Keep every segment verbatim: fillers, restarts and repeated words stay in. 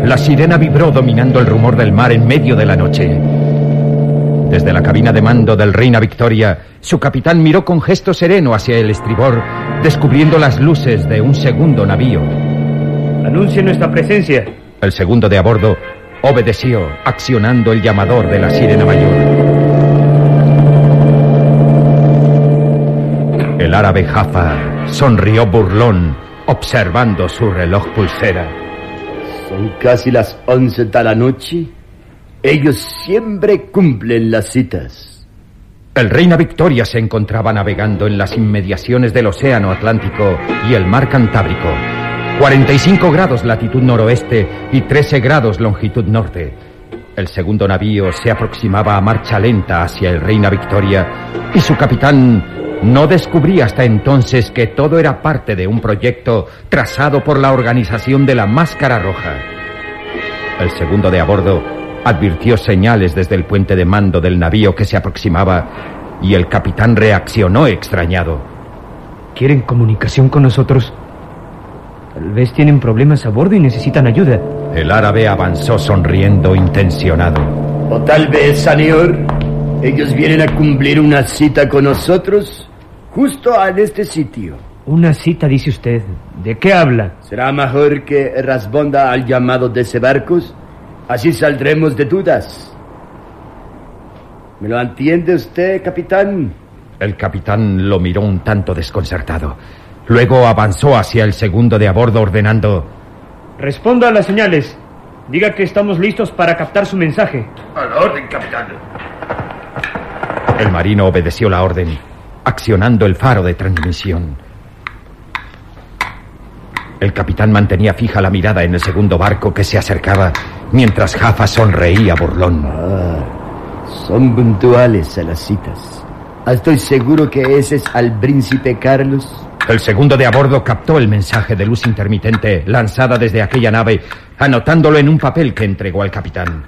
La sirena vibró dominando el rumor del mar en medio de la noche. Desde la cabina de mando del Reina Victoria, su capitán miró con gesto sereno hacia el estribor, descubriendo las luces de un segundo navío. Anuncie nuestra presencia. El segundo de a bordo obedeció, accionando el llamador de la sirena mayor. El árabe Jaffa sonrió burlón, observando su reloj pulsera. Son casi las once de la noche. Ellos siempre cumplen las citas. El Reina Victoria se encontraba navegando en las inmediaciones del Océano Atlántico y el Mar Cantábrico. cuarenta y cinco grados latitud noroeste y trece grados longitud norte. El segundo navío se aproximaba a marcha lenta hacia el Reina Victoria y su capitán no descubría hasta entonces que todo era parte de un proyecto trazado por la organización de la Máscara Roja. El segundo de a bordo advirtió señales desde el puente de mando del navío que se aproximaba y el capitán reaccionó extrañado. ¿Quieren comunicación con nosotros? Tal vez tienen problemas a bordo y necesitan ayuda. El árabe avanzó sonriendo intencionado. O tal vez, señor, ellos vienen a cumplir una cita con nosotros justo en este sitio. Una cita, dice usted. ¿De qué habla? Será mejor que responda al llamado de ese barco. Así saldremos de dudas. ¿Me lo entiende usted, capitán? El capitán lo miró un tanto desconcertado. Luego avanzó hacia el segundo de a bordo ordenando: responda a las señales. Diga que estamos listos para captar su mensaje. A la orden, capitán. El marino obedeció la orden, accionando el faro de transmisión. El capitán mantenía fija la mirada en el segundo barco que se acercaba, mientras Jaffa sonreía burlón. Ah, son puntuales a las citas. Estoy seguro que ese es al príncipe Carlos. El segundo de a bordo captó el mensaje de luz intermitente lanzada desde aquella nave, anotándolo en un papel que entregó al capitán.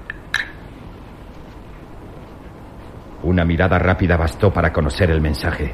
Una mirada rápida bastó para conocer el mensaje.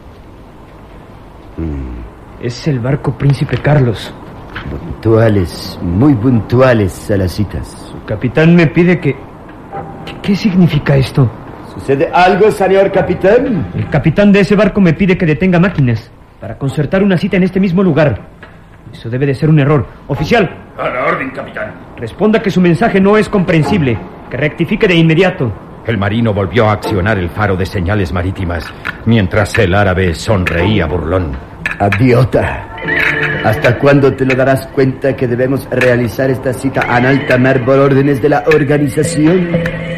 Mm. Es el barco Príncipe Carlos. Puntuales, muy puntuales a las citas. Su capitán me pide que... ¿Qué significa esto? ¿Sucede algo, señor capitán? El capitán de ese barco me pide que detenga máquinas para concertar una cita en este mismo lugar. Eso debe de ser un error. Oficial. A la orden, capitán. Responda que su mensaje no es comprensible. Que rectifique de inmediato. El marino volvió a accionar el faro de señales marítimas, mientras el árabe sonreía burlón. Idiota. ¿Hasta cuándo te lo darás cuenta que debemos realizar esta cita en alta mar por órdenes de la organización?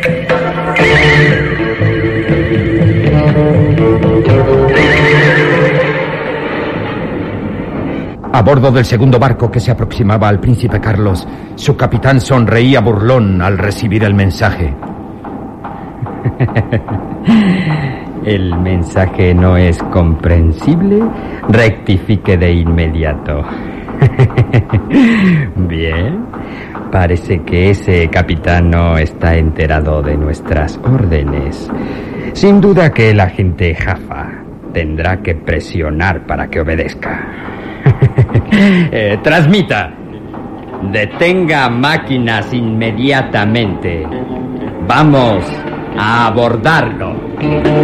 A bordo del segundo barco que se aproximaba al Príncipe Carlos, su capitán sonreía burlón al recibir el mensaje. El mensaje no es comprensible. Rectifique de inmediato. Bien. Parece que ese capitán no está enterado de nuestras órdenes. Sin duda que el agente Jaffa tendrá que presionar para que obedezca. eh, transmita. Detenga máquinas inmediatamente. Vamos a abordarlo.